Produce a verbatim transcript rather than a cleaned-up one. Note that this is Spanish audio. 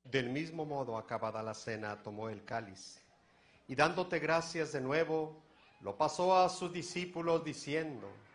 Del mismo modo, acabada la cena, tomó el cáliz y dándote gracias de nuevo, lo pasó a sus discípulos diciendo: